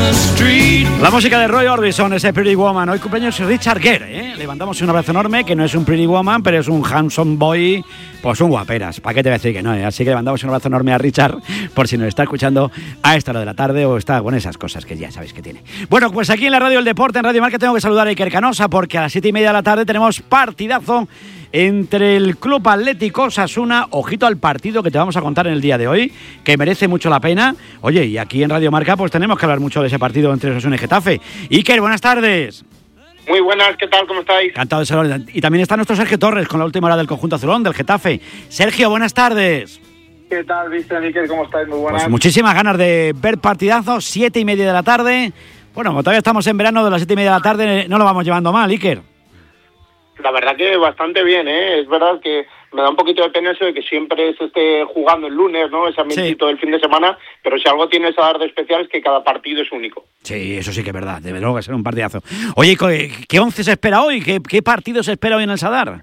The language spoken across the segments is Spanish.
La música de Roy Orbison, ese Pretty Woman. Hoy cumpleaños Richard Gere, ¿eh? Le mandamos un abrazo enorme, que no es un Pretty Woman, pero es un handsome boy, pues un guaperas. ¿Para qué te voy a decir que no? Así que le mandamos un abrazo enorme a Richard, por si nos está escuchando a esta hora de la tarde o está con esas cosas que ya sabéis que tiene. Bueno, pues aquí en la Radio del Deporte, en Radio Marca, tengo que saludar a Iker Canosa, porque a las 7:30 de la tarde tenemos partidazo entre el Club Atlético Osasuna. Ojito al partido que te vamos a contar en el día de hoy, que merece mucho la pena. Oye, y aquí en Radio Marca pues tenemos que hablar mucho de ese partido entre Osasuna y Getafe. Iker, buenas tardes. Muy buenas, ¿qué tal? ¿Cómo estáis? Encantado de saludar. Y también está nuestro Sergio Torres con la última hora del conjunto azulón, del Getafe. Sergio, buenas tardes. ¿Qué tal, Vicente, Iker? ¿Cómo estáis? Muy buenas. Pues muchísimas ganas de ver partidazos, 7:30 de la tarde. Bueno, como todavía estamos en verano, de las 7:30 de la tarde no lo vamos llevando mal, Iker. La verdad que bastante bien, ¿eh? Es verdad que me da un poquito de pena eso de que siempre se esté jugando el lunes, ¿no? Ese ambientito del fin de semana, pero si algo tienes a dar de especial es que cada partido es único. Sí, eso sí que es verdad, debe luego ser un partidazo. Oye, ¿qué 11 se espera hoy? ¿Qué partido se espera hoy en el Sadar?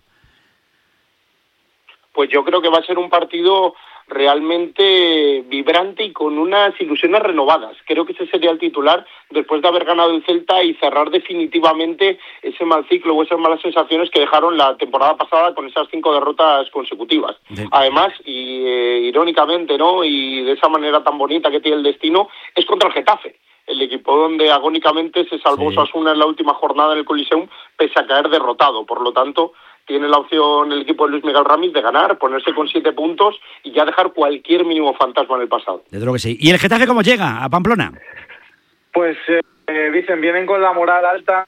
Pues yo creo que va a ser un partido realmente vibrante y con unas ilusiones renovadas. Creo que ese sería el titular después de haber ganado el Celta y cerrar definitivamente ese mal ciclo o esas malas sensaciones que dejaron la temporada pasada con esas 5 derrotas consecutivas. Sí. Además, y irónicamente, ¿no? Y de esa manera tan bonita que tiene el destino, es contra el Getafe, el equipo donde agónicamente se salvó Osasuna en la última jornada en el Coliseum, pese a caer derrotado. Por lo tanto, tiene la opción el equipo de Luis Miguel Ramis de ganar, ponerse con 7 puntos y ya dejar cualquier mínimo fantasma en el pasado. Desde luego que sí. ¿Y el Getafe cómo llega a Pamplona? Pues, dicen, vienen con la moral alta.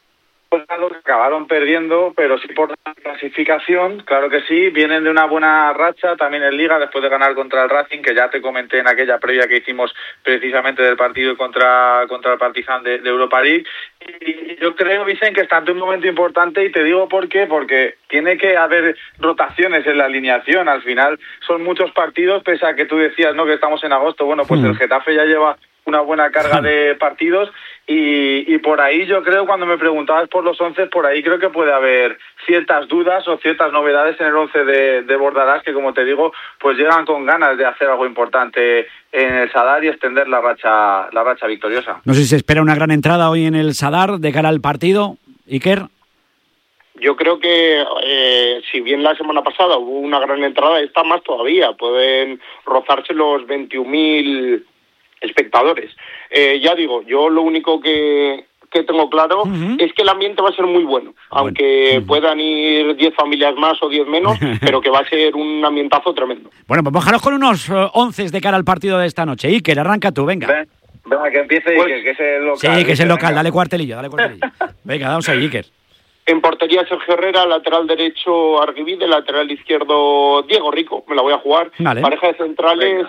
Acabaron perdiendo, pero sí por la clasificación, claro que sí, vienen de una buena racha también en Liga después de ganar contra el Racing, que ya te comenté en aquella previa que hicimos precisamente del partido contra el Partizan de Europa League. Y yo creo, dicen que está ante un momento importante, y te digo por qué, porque tiene que haber rotaciones en la alineación. Al final son muchos partidos, pese a que tú decías, ¿no?, que estamos en agosto. Bueno, pues el Getafe ya lleva una buena carga de partidos y por ahí yo creo, cuando me preguntabas por los 11, por ahí creo que puede haber ciertas dudas o ciertas novedades en el 11 de Bordalás, que, como te digo, pues llegan con ganas de hacer algo importante en el Sadar y extender la racha victoriosa. No sé si se espera una gran entrada hoy en el Sadar de cara al partido, Iker. Yo creo que si bien la semana pasada hubo una gran entrada, esta más todavía. Pueden rozarse los 21.000 espectadores. Ya digo, yo lo único que tengo claro es que el ambiente va a ser muy bueno, aunque puedan ir 10 familias más o 10 menos, pero que va a ser un ambientazo tremendo. Bueno, pues mojaros con unos 11 de cara al partido de esta noche. Iker, arranca tú, venga. Venga, que empiece pues, Iker, que es el local. Sí, que es el local, dale cuartelillo. Venga, vamos ahí, Iker. En portería Sergio Herrera, lateral derecho Arguibide, lateral izquierdo Diego Rico, me la voy a jugar. Vale. Pareja de centrales,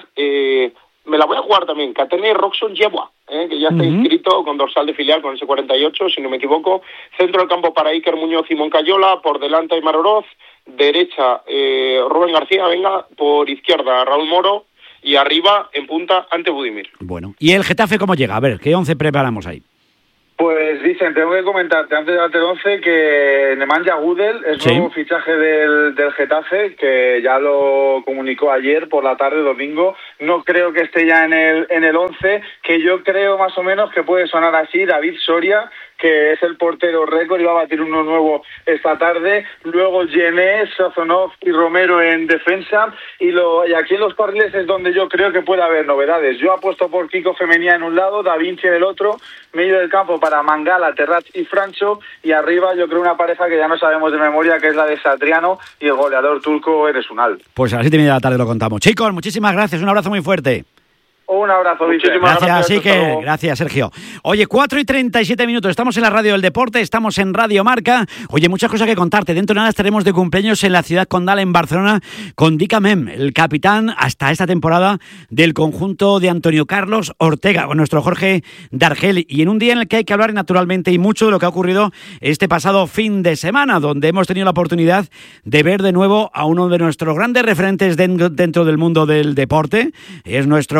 me la voy a jugar también, Katene Roxon Yeboah, que ya está inscrito con dorsal de filial con ese 48, si no me equivoco. Centro del campo para Iker Muñoz y Moncayola, por delante Aimar Oroz, derecha Rubén García, por izquierda Raúl Moro y arriba en punta Ante Budimir. Bueno, ¿y el Getafe cómo llega? A ver, ¿qué 11 preparamos ahí? Pues dicen, tengo que comentarte antes de darte el 11 que Nemanja Gudel es nuevo fichaje del Getafe, que ya lo comunicó ayer por la tarde, domingo. No creo que esté ya en el 11, que yo creo más o menos que puede sonar así: David Soria, que es el portero récord y va a batir uno nuevo esta tarde. Luego Jenés, Sazonov y Romero en defensa. Y aquí en los carriles es donde yo creo que puede haber novedades. Yo apuesto por Kiko Femenía en un lado, Da Vinci en el otro, medio del campo para Mangala, Terrats y Francho, y arriba yo creo una pareja que ya no sabemos de memoria, que es la de Satriano y el goleador turco Enes Unal. Pues a las 7:30 de la tarde lo contamos. Chicos, muchísimas gracias, un abrazo muy fuerte. Un abrazo, Vicente. Gracias, Iker. Gracias, Sergio. Oye, 4:37, estamos en la Radio del Deporte, estamos en Radio Marca. Oye, muchas cosas que contarte. Dentro de nada estaremos de cumpleaños en la ciudad condal, en Barcelona, con Dica Mem, el capitán hasta esta temporada del conjunto de Antonio Carlos Ortega, con nuestro Jorge Dargel. Y en un día en el que hay que hablar, naturalmente, y mucho de lo que ha ocurrido este pasado fin de semana, donde hemos tenido la oportunidad de ver de nuevo a uno de nuestros grandes referentes dentro del mundo del deporte. Es nuestro campeón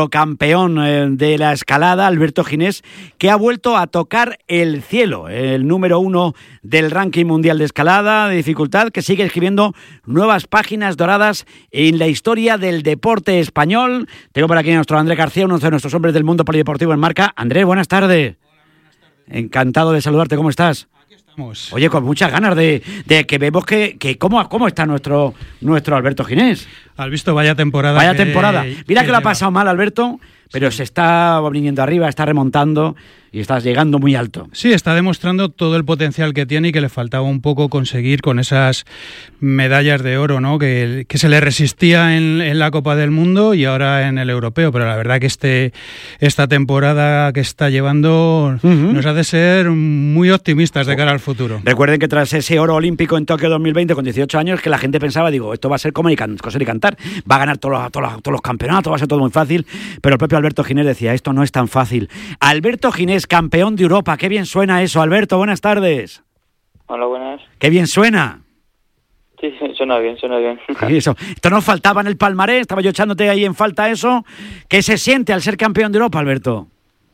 campeón de la escalada, Alberto Ginés, que ha vuelto a tocar el cielo, el número 1 del ranking mundial de escalada, de dificultad, que sigue escribiendo nuevas páginas doradas en la historia del deporte español. Tengo por aquí a nuestro Andrés García, uno de nuestros hombres del mundo polideportivo en marca. Andrés, buenas tardes. Hola, buenas tardes. Encantado de saludarte, ¿cómo estás? Oye, con muchas ganas de que vemos que cómo está nuestro Alberto Ginés. Has visto, vaya temporada. Mira que lo ha pasado mal, Alberto, pero sí, se está viniendo arriba, está remontando y está llegando muy alto. Sí, está demostrando todo el potencial que tiene y que le faltaba un poco conseguir con esas medallas de oro, ¿no? Que se le resistía en la Copa del Mundo y ahora en el Europeo. Pero la verdad que esta temporada que está llevando nos hace ser muy optimistas de cara al futuro. Recuerden que tras ese oro olímpico en Tokio 2020 con 18 años, que la gente pensaba, esto va a ser coser y cantar, va a ganar todos los campeonatos, va a ser todo muy fácil, pero el propio Alberto Ginés decía, esto no es tan fácil. Alberto Ginés, campeón de Europa, qué bien suena eso. Alberto, buenas tardes. Hola, buenas. Qué bien suena. Sí, suena bien. Sí, eso. Esto nos faltaba en el palmarés, estaba yo echándote ahí en falta eso. ¿Qué se siente al ser campeón de Europa, Alberto?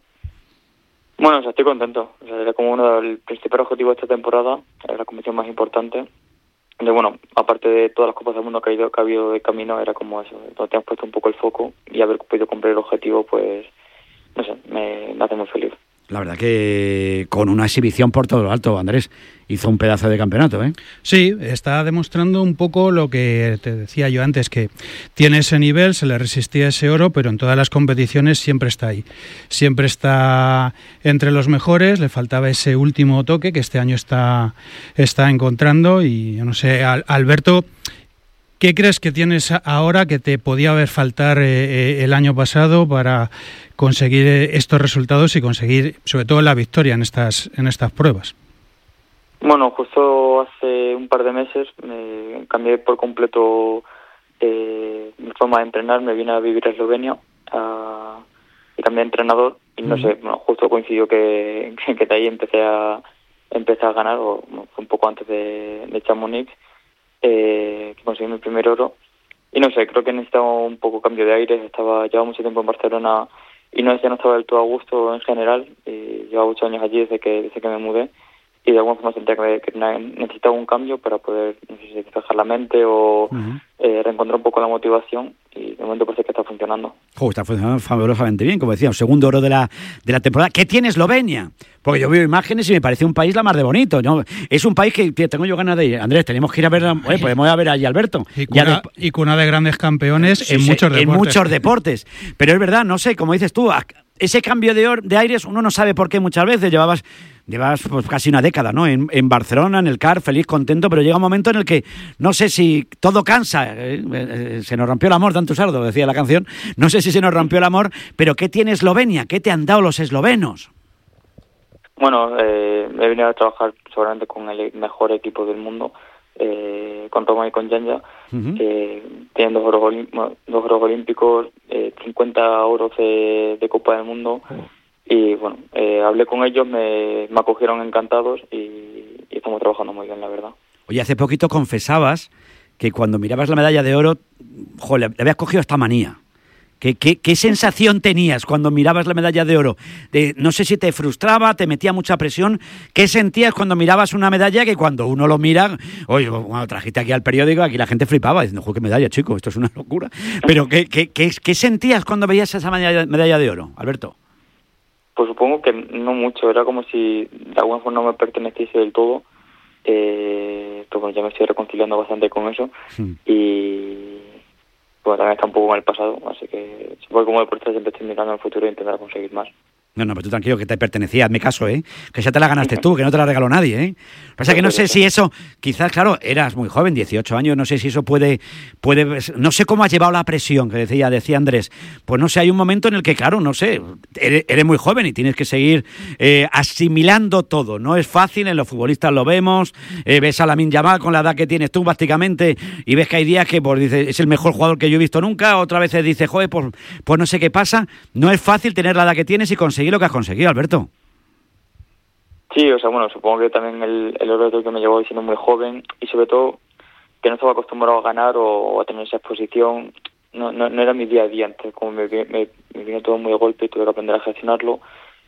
Bueno, estoy contento. Era como uno del principal objetivo de esta temporada, era la competición más importante. Bueno, aparte de todas las Copas del Mundo que ha habido de camino, era como eso, donde hemos puesto un poco el foco y haber podido cumplir el objetivo, pues, no sé, me hace muy feliz. La verdad que con una exhibición por todo lo alto, Andrés, hizo un pedazo de campeonato, ¿eh? Sí, está demostrando un poco lo que te decía yo antes, que tiene ese nivel, se le resistía ese oro, pero en todas las competiciones siempre está ahí. Siempre está entre los mejores, le faltaba ese último toque que este año está encontrando y, yo no sé, Alberto, ¿qué crees que tienes ahora que te podía haber faltar el año pasado para conseguir estos resultados y conseguir, sobre todo, la victoria en estas pruebas? Bueno, justo hace un par de meses cambié por completo mi forma de entrenar, me vine a vivir a Eslovenia y cambié de entrenador y no sé, bueno, justo coincidió que de ahí empecé a ganar, o fue un poco antes de Chamonix, que conseguí mi primer oro y no sé, creo que necesitaba un poco cambio de aire. Llevaba mucho tiempo en Barcelona y ya no estaba del todo a gusto en general, llevaba 8 años allí desde que me mudé y de alguna forma sentía que necesitaba un cambio para poder, no sé si despejar la mente o reencontrar un poco la motivación y de momento parece que está funcionando. Está funcionando fabulosamente bien, como decía, un segundo oro de la temporada. ¿Qué tiene Eslovenia? Porque yo veo imágenes y me parece un país la más de bonito, ¿no? Es un país que tengo yo ganas de ir. Andrés, tenemos que ir a ver, podemos ir a ver allí a Alberto. Y cuna de grandes campeones en muchos deportes. En muchos deportes. Pero es verdad, no sé, como dices tú, ese cambio de aires uno no sabe por qué muchas veces. Llevas pues casi una década, ¿no? En Barcelona, en el CAR, feliz, contento, pero llega un momento en el que no sé si todo cansa. Se nos rompió el amor, tanto sardo, decía la canción. No sé si se nos rompió el amor, pero ¿qué tiene Eslovenia? ¿Qué te han dado los eslovenos? Bueno, he venido a trabajar seguramente con el mejor equipo del mundo, con Roma y con Janja. Tienen 2 oros olímpicos, 50 oros de Copa del Mundo. Y bueno, hablé con ellos, me acogieron encantados y estamos trabajando muy bien, la verdad. Oye, hace poquito confesabas que cuando mirabas la medalla de oro, le habías cogido esta manía. ¿Qué sensación tenías cuando mirabas la medalla de oro? No sé si te frustraba, te metía mucha presión. ¿Qué sentías cuando mirabas una medalla que cuando uno lo mira... Oye, cuando trajiste aquí al periódico, aquí la gente flipaba diciendo, ¡joder, qué medalla, chico! Esto es una locura. Pero ¿qué sentías cuando veías esa medalla de oro, Alberto? Pues supongo que no mucho. Era como si de alguna forma no me perteneciese del todo. Pero bueno, ya me estoy reconciliando bastante con eso. Y... bueno, también está un poco en el pasado, así que supongo que como deportista siempre estoy mirando al futuro e intentar conseguir más. No, pero tú tranquilo, que te pertenecía, hazme caso, que ya te la ganaste tú, que no te la regaló nadie, Pasa que no sé si eso, quizás, claro, eras muy joven, 18 años, no sé si eso puede, no sé cómo has llevado la presión, que decía Andrés, pues no sé, hay un momento en el que, claro, no sé, eres muy joven y tienes que seguir asimilando todo, no es fácil, en los futbolistas lo vemos, ves a Lamine Yamal con la edad que tienes tú prácticamente y ves que hay días que pues dices, es el mejor jugador que yo he visto nunca, otra vez dices, joder, pues no sé qué pasa, no es fácil tener la edad que tienes y conseguir lo que has conseguido, Alberto. Sí, o sea, bueno, supongo que también el oro que me llevó siendo muy joven y sobre todo que no estaba acostumbrado a ganar o a tener esa exposición no era mi día a día. Entonces, como me vino todo muy de golpe y tuve que aprender a gestionarlo,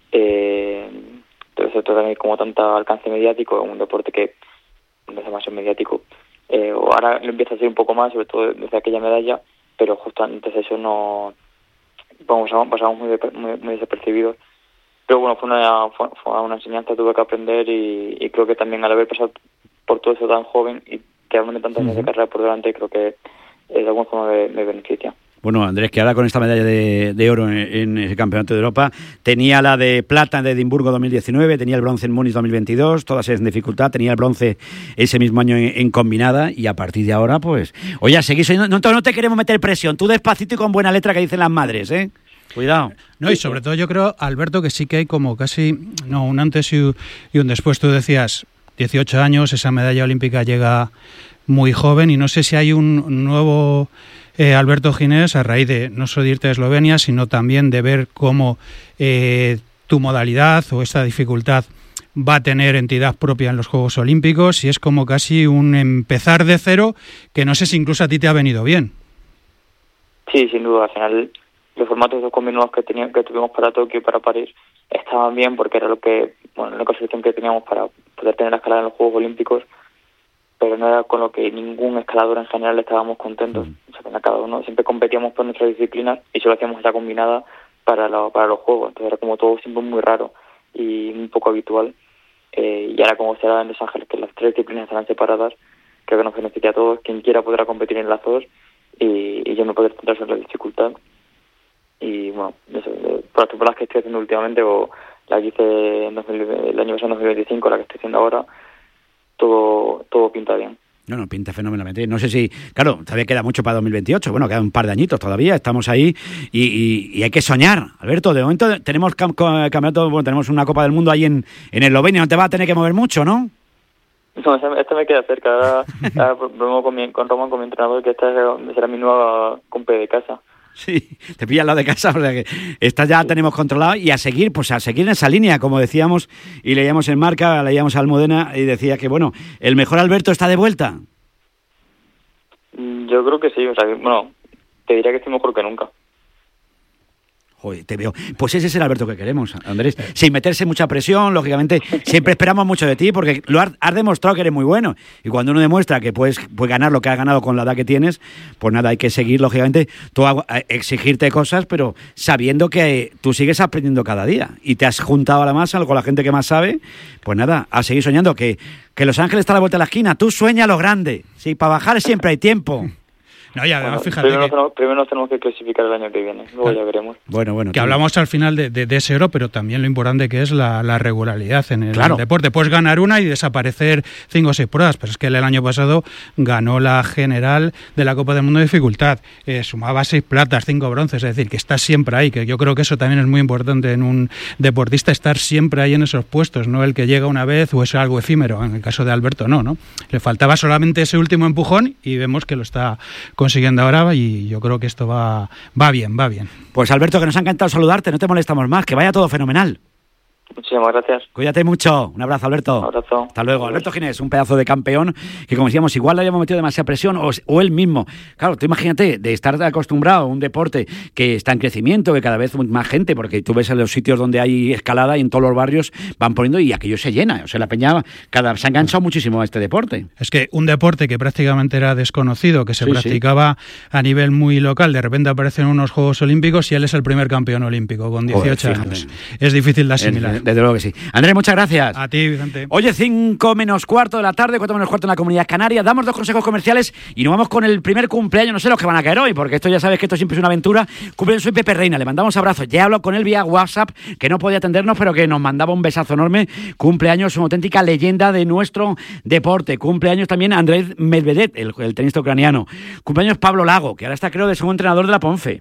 entonces también como tanta alcance mediático, un deporte que no es demasiado mediático, ahora lo empieza a ser un poco más, sobre todo desde aquella medalla, pero justo antes de eso no pasamos muy desapercibidos. Pero bueno, fue una enseñanza, tuve que aprender y creo que también al haber pasado por todo eso tan joven y quedarme tantos años de carrera por delante, creo que de alguna forma me beneficia. Bueno, Andrés, que ahora con esta medalla de oro en el Campeonato de Europa, tenía la de plata de Edimburgo 2019, tenía el bronce en Múnich 2022, todas en dificultad, tenía el bronce ese mismo año en combinada y a partir de ahora, pues... Oye, seguís oyendo, no te queremos meter presión, tú despacito y con buena letra que dicen las madres, ¿eh? Cuidado. No, y sobre todo yo creo, Alberto, que sí que hay como casi un antes y un después. Tú decías, 18 años, esa medalla olímpica llega muy joven y no sé si hay un nuevo... Alberto Ginés, a raíz de no solo de irte a Eslovenia, sino también de ver cómo tu modalidad o esta dificultad va a tener entidad propia en los Juegos Olímpicos y es como casi un empezar de cero que no sé si incluso a ti te ha venido bien. Sí, sin duda. Al final los formatos de combinados que tuvimos para Tokio y para París estaban bien porque era la única solución que teníamos para poder tener la escalada en los Juegos Olímpicos, pero no era con lo que ningún escalador en general estábamos contentos. O sea, cada uno siempre competíamos por nuestras disciplinas y solo hacíamos esa combinada para los juegos. Entonces era como todo siempre muy raro y un poco habitual. Y ahora como será en Los Ángeles, que las tres disciplinas estarán separadas, creo que nos beneficia a todos. Quien quiera podrá competir en las dos y yo me podré centrar en la dificultad. Y bueno, por las temporadas que estoy haciendo últimamente o la que hice el año pasado en 2025, la que estoy haciendo ahora, todo pinta bien. No, pinta fenomenalmente. No sé si... Claro, todavía queda mucho para 2028. Bueno, quedan un par de añitos todavía. Estamos ahí y hay que soñar. Alberto, de momento tenemos campeonato, bueno, tenemos una Copa del Mundo ahí en Eslovenia. No te va a tener que mover mucho, ¿no? No, esta me queda cerca. Ahora con Roman, con mi entrenador, que esta será mi nueva compe de casa. Sí, te pilla al lado de casa, o sea que esta ya tenemos controlado y a seguir en esa línea, como decíamos y leíamos en Marca, leíamos a Almudena y decía que bueno, el mejor Alberto está de vuelta. Yo creo que sí, o sea, bueno, te diría que estoy mejor que nunca. Joder, te veo. Pues ese es el Alberto que queremos, Andrés. Sin meterse mucha presión, lógicamente, siempre esperamos mucho de ti porque lo has demostrado que eres muy bueno. Y cuando uno demuestra que puedes ganar lo que has ganado con la edad que tienes, pues nada, hay que seguir, lógicamente, tú exigirte cosas, pero sabiendo que tú sigues aprendiendo cada día. Y te has juntado a la masa con la gente que más sabe, pues nada, a seguir soñando. Que Los Ángeles está a la vuelta de la esquina. Tú sueña lo grande. Sí, para bajar siempre hay tiempo. No, ya, bueno, fíjate primero nos tenemos que clasificar el año que viene, luego ya veremos. Bueno, que hablamos al final de ese oro, pero también lo importante que es la regularidad en el deporte. Puedes ganar una y desaparecer 5 o 6 pruebas, pero es que el año pasado ganó la general de la Copa del Mundo de dificultad, sumaba 6 platas, 5 bronces, es decir, que está siempre ahí, que yo creo que eso también es muy importante en un deportista, estar siempre ahí en esos puestos, no el que llega una vez o es algo efímero. En el caso de Alberto no, le faltaba solamente ese último empujón y vemos que lo está consiguiendo ahora y yo creo que esto va bien. Pues Alberto, que nos ha encantado saludarte, no te molestamos más, que vaya todo fenomenal. Muchísimas gracias. Cuídate mucho. Un abrazo, Alberto. Un abrazo. Hasta luego. Alberto Ginés, un pedazo de campeón que, como decíamos, igual le habíamos metido demasiada presión o él mismo. Claro, tú imagínate, de estar acostumbrado a un deporte que está en crecimiento, que cada vez más gente, porque tú ves en los sitios donde hay escalada y en todos los barrios van poniendo y aquello se llena. O sea, la peña se ha enganchado muchísimo a este deporte. Es que un deporte que prácticamente era desconocido, que se practicaba a nivel muy local, de repente aparecen unos Juegos Olímpicos y él es el primer campeón olímpico con 18 años. Es difícil de asimilar. Desde luego que sí. Andrés, muchas gracias. A ti, Vicente. Oye, 5 menos cuarto de la tarde, 4 menos cuarto en la Comunidad Canaria. Damos 2 consejos comerciales y nos vamos con el primer cumpleaños. No sé los que van a caer hoy, porque esto ya sabes que esto siempre es una aventura. Cumpleaños soy Pepe Reina, le mandamos abrazos. Ya hablo con él vía WhatsApp, que no podía atendernos, pero que nos mandaba un besazo enorme. Cumpleaños, una auténtica leyenda de nuestro deporte. Cumpleaños también Andrei Medvedev, el tenista ucraniano. Cumpleaños Pablo Lago, que ahora está, creo, de segundo entrenador de la Ponfe.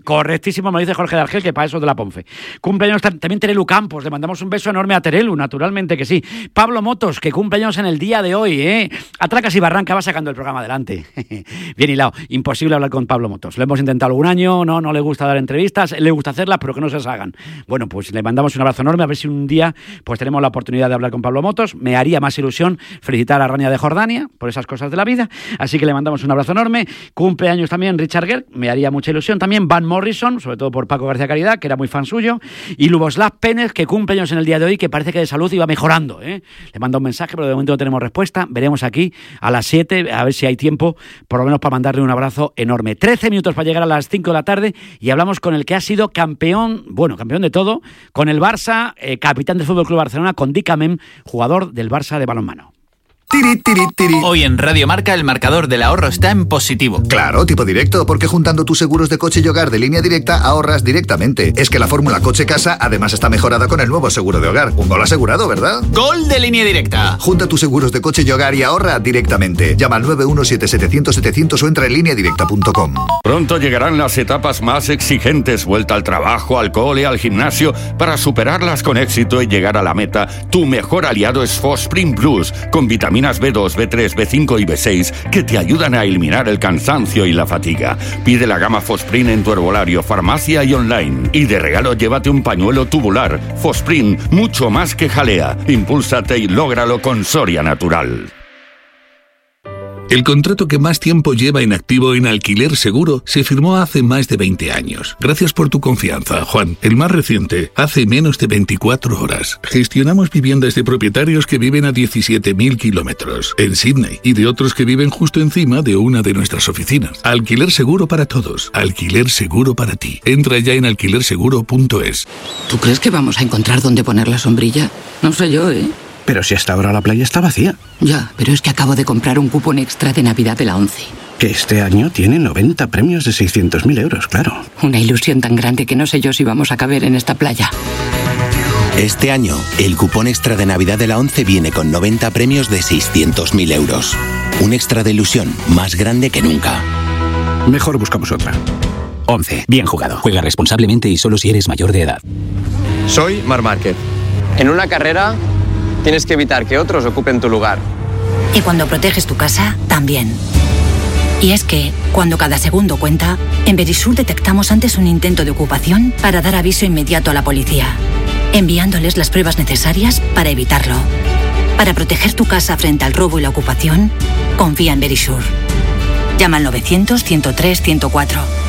Correctísimo, me dice Jorge de Argel, que para eso de la Ponfe. Cumpleaños también Terelu Campos, le mandamos un beso enorme a Terelu, naturalmente que sí. Pablo Motos, que cumpleaños en el día de hoy, ¿eh? Atracas y Barranca va sacando el programa adelante. Bien hilado, imposible hablar con Pablo Motos. Lo hemos intentado algún año, no le gusta dar entrevistas, le gusta hacerlas, pero que no se las hagan. Bueno, pues le mandamos un abrazo enorme, a ver si un día pues tenemos la oportunidad de hablar con Pablo Motos. Me haría más ilusión felicitar a Rania de Jordania por esas cosas de la vida, así que le mandamos un abrazo enorme. Cumpleaños también Richard Gere, me haría mucha ilusión también. Van Morrison, sobre todo por Paco García Caridad, que era muy fan suyo, y Luboslav Pérez, que cumple años en el día de hoy, que parece que de salud iba mejorando, ¿eh? Le mando un mensaje, pero de momento no tenemos respuesta. Veremos aquí a las 7, a ver si hay tiempo, por lo menos para mandarle un abrazo enorme. 13 minutos para llegar a las 5 de la tarde y hablamos con el que ha sido campeón de todo, con el Barça, capitán del Fútbol Club Barcelona, con Dicamem, jugador del Barça de balonmano. Tiri, tiri, tiri. Hoy en Radio Marca el marcador del ahorro está en positivo. Claro, tipo directo, porque juntando tus seguros de coche y hogar de Línea Directa ahorras directamente. Es que la fórmula coche-casa además está mejorada con el nuevo seguro de hogar. Un gol asegurado, ¿verdad? ¡Gol de Línea Directa! Junta tus seguros de coche y hogar y ahorra directamente. Llama al 917-700-700 o entra en lineadirecta.com. Pronto llegarán las etapas más exigentes, vuelta al trabajo, al cole, al gimnasio. Para superarlas con éxito y llegar a la meta, tu mejor aliado es Fosprint Plus, con vitaminas B2, B3, B5 y B6 que te ayudan a eliminar el cansancio y la fatiga. Pide la gama Fosprint en tu herbolario, farmacia y online. Y de regalo llévate un pañuelo tubular. Fosprint, mucho más que jalea. Impúlsate y lógralo con Soria Natural. El contrato que más tiempo lleva en activo en Alquiler Seguro se firmó hace más de 20 años. Gracias por tu confianza, Juan. El más reciente, hace menos de 24 horas. Gestionamos viviendas de propietarios que viven a 17.000 kilómetros en Sydney y de otros que viven justo encima de una de nuestras oficinas. Alquiler Seguro para todos. Alquiler Seguro para ti. Entra ya en alquilerseguro.es. ¿Tú crees que vamos a encontrar dónde poner la sombrilla? No sé yo, ¿eh? Pero si hasta ahora la playa está vacía. Ya, pero es que acabo de comprar un cupón extra de Navidad de la ONCE. Que este año tiene 90 premios de 600.000 euros, claro. Una ilusión tan grande que no sé yo si vamos a caber en esta playa. Este año, el cupón extra de Navidad de la ONCE viene con 90 premios de 600.000 euros. Un extra de ilusión más grande que nunca. Mejor buscamos otra. ONCE, bien jugado. Juega responsablemente y solo si eres mayor de edad. Soy Marc Márquez. En una carrera tienes que evitar que otros ocupen tu lugar. Y cuando proteges tu casa, también. Y es que, cuando cada segundo cuenta, en Verisur detectamos antes un intento de ocupación para dar aviso inmediato a la policía, enviándoles las pruebas necesarias para evitarlo. Para proteger tu casa frente al robo y la ocupación, confía en Verisur. Llama al 900-103-104.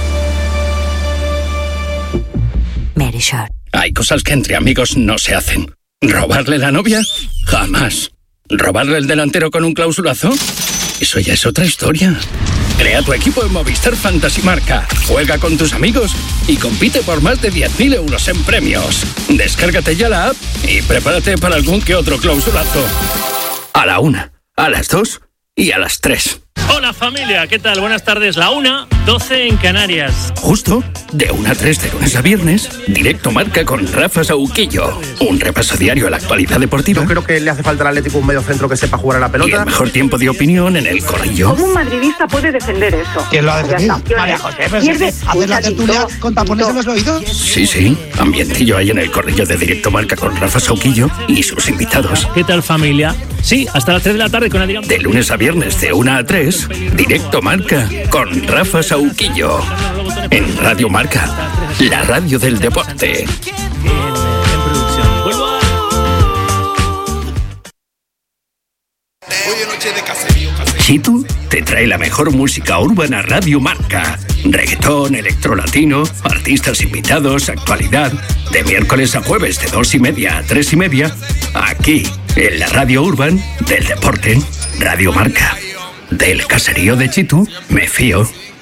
Verisur. Hay cosas que entre amigos no se hacen. ¿Robarle la novia? Jamás. ¿Robarle el delantero con un clausulazo? Eso ya es otra historia. Crea tu equipo en Movistar Fantasy Marca. Juega con tus amigos y compite por más de 10.000 euros en premios. Descárgate ya la app y prepárate para algún que otro clausulazo. A la 1, a las 2 y a las 3. Hola familia, ¿qué tal? Buenas tardes. La 1:12 en Canarias. Justo, de 1 a 3 de lunes a viernes, Directo Marca con Rafa Sauquillo. Un repaso diario a la actualidad deportiva. Yo creo que le hace falta al Atlético un mediocentro que sepa jugar a la pelota. Y el mejor tiempo de opinión en el corrillo. ¿Cómo un madridista puede defender eso? ¿Quién lo ha defendido? María José, ¿hacer la tertulia con tapones en los oídos? Sí, ambientillo ahí en el corrillo de Directo Marca con Rafa Sauquillo y sus invitados. ¿Qué tal familia? Sí, hasta las 3 de la tarde con Adrián. De lunes a viernes de 1 a 3, Directo Marca con Rafa Sauquillo. En Radio Marca, la radio del deporte. En producción. Chitu te trae la mejor música urbana Radio Marca. Reggaetón, electrolatino, artistas invitados, actualidad. De miércoles a jueves de 2:30 a 3:30. Aquí, en la radio urban del deporte. Radio Marca. Del caserío de Chitu, me fío.